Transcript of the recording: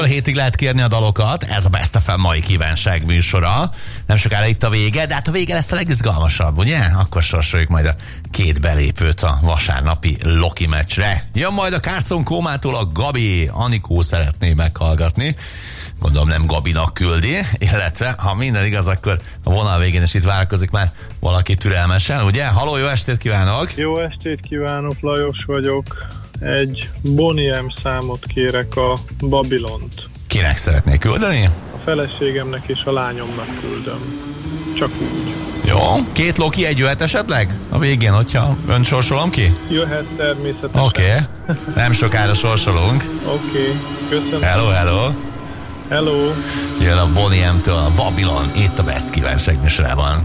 Hétig lehet kérni a dalokat, ez a Best FM mai kívánság műsora. Nem sokára itt a vége, de hát a vége lesz a legizgalmasabb, ugye? Akkor sorsoljuk majd a két belépőt a vasárnapi Loki meccsre. Jön majd a Carson Kómától a Gabi, Anikó szeretné meghallgatni. Gondolom nem Gabinak küldi, illetve ha minden igaz, akkor a vonal végén is itt várakozik már valaki türelmesen, ugye? Halló, jó estét kívánok! Jó estét kívánok, Lajos vagyok. Egy Boney M számot kérek, a Babilont. Kinek szeretnék küldeni? A feleségemnek és a lányomnak küldöm. Csak úgy. Jó, két Loki egy jöhet esetleg? A végén, hogyha ön sorsolom ki? Jöhet természetesen. Oké. Nem sokára sorsolunk. Oké. Köszönöm. Hello, hello. Hello. Jön a Boney M-től a Babylon, itt a Best kívánság műsorában.